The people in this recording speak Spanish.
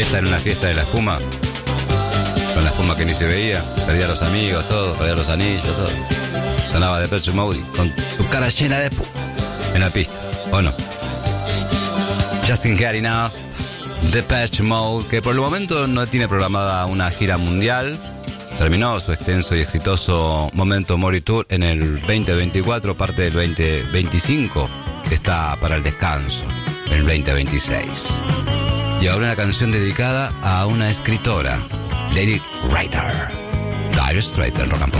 Esta en una fiesta de la espuma, con la espuma que ni se veía, perdía los amigos, todo, perdía los anillos, todo. Sonaba Depeche Mode con tu cara llena de espuma en la pista, ¿o no? Just Can't Get Enough, Depeche Mode, que por el momento no tiene programada una gira mundial. Terminó su extenso y exitoso Memento Mori Tour en el 2024, parte del 2025, que está para el descanso en el 2026. Y ahora una canción dedicada a una escritora, Lady Writer, Dire Straits del Rock and Pop.